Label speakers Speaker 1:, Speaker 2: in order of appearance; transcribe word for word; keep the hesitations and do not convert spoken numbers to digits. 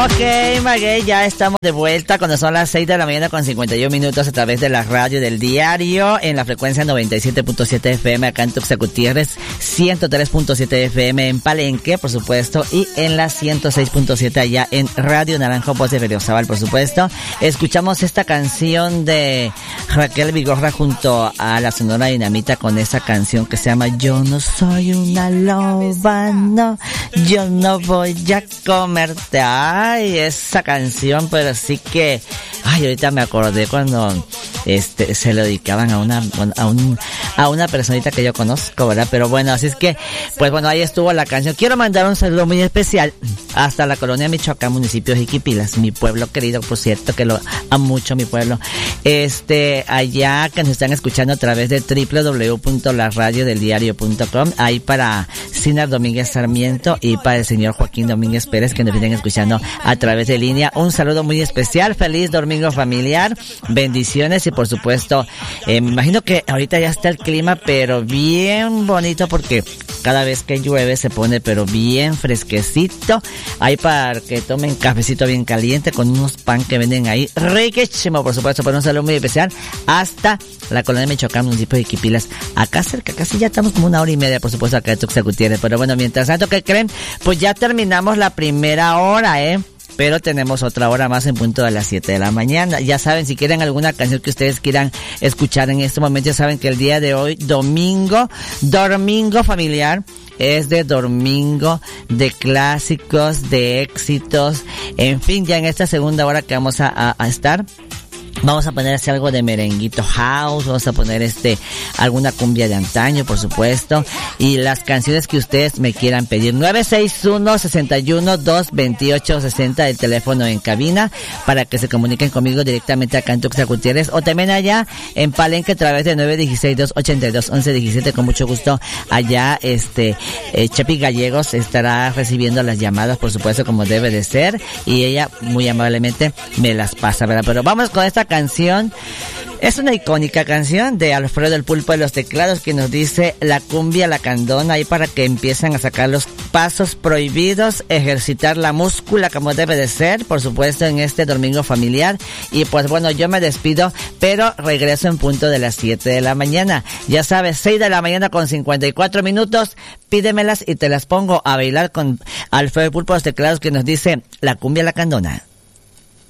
Speaker 1: Ok, Maguey, ya estamos de vuelta cuando son las seis de la mañana con cincuenta y un minutos a través de la radio del diario en la frecuencia noventa y siete punto siete F M acá en Tuxtla Gutiérrez, ciento tres punto siete F M en Palenque, por supuesto, y en la ciento seis punto siete allá en Radio Naranjo, voz de Berriozábal, por supuesto. Escuchamos esta canción de Raquel Vigorra junto a la Sonora Dinamita con esa canción que se llama Yo no soy una loba, no, yo no voy a comerte. Ay, esa canción, pero sí que, ay, ahorita me acordé cuando este se lo dedicaban a una a un a una personita que yo conozco, ¿verdad? Pero bueno, así es que pues bueno, ahí estuvo la canción. Quiero mandar un saludo muy especial hasta la colonia Michoacán, municipio de Jiquipilas, mi pueblo querido, por cierto, que lo amo mucho, mi pueblo. Este, allá que nos están escuchando a través de doble u doble u doble u punto la radio del diario punto com, ahí para Sinar Domínguez Sarmiento y para el señor Joaquín Domínguez Pérez que nos vienen escuchando a través de línea. Un saludo muy especial, feliz domingo familiar, bendiciones y por supuesto, eh, me imagino que ahorita ya está el clima, pero bien bonito porque cada vez que llueve se pone pero bien fresquecito, ahí para que tomen cafecito bien caliente con unos pan que venden ahí, riquísimo por supuesto, pero un saludo muy especial hasta la colonia Michoacán, municipio de Jiquipilas, acá cerca, casi ya estamos como una hora y media por supuesto acá de Tuxtla Gutiérrez, pero bueno, mientras tanto, ¿qué creen? Pues ya terminamos la primera hora, eh pero tenemos otra hora más en punto de las siete de la mañana. Ya saben, si quieren alguna canción que ustedes quieran escuchar en este momento, ya saben que el día de hoy, domingo, domingo familiar, es de domingo, de clásicos, de éxitos, en fin, ya en esta segunda hora que vamos a, a, a estar, vamos a poner así algo de merenguito house, vamos a poner este alguna cumbia de antaño, por supuesto, y las canciones que ustedes me quieran pedir. nueve seis uno, seis uno, dos dos ocho, seis cero, el teléfono en cabina para que se comuniquen conmigo directamente acá en Tuxtla Gutiérrez o también allá en Palenque a través de nueve uno seis, dos ocho dos, once diecisiete. Con mucho gusto allá este eh, Chepi Gallegos estará recibiendo las llamadas, por supuesto, como debe de ser, y ella muy amablemente me las pasa, ¿verdad? Pero vamos con esta canción. Es una icónica canción de Alfredo el Pulpo de los Teclados que nos dice la cumbia lacandona, ahí para que empiecen a sacar los pasos prohibidos, ejercitar la múscula como debe de ser, por supuesto, en este domingo familiar. Y pues bueno, yo me despido, pero regreso en punto de las siete de la mañana. Ya sabes, seis de la mañana con cincuenta y cuatro minutos, pídemelas y te las pongo a bailar con Alfredo el Pulpo de los Teclados que nos dice la cumbia lacandona.